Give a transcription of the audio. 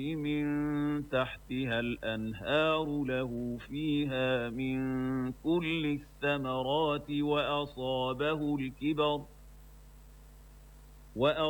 من تحتها الأنهار له فيها من كل الثمرات وأصابه الكبر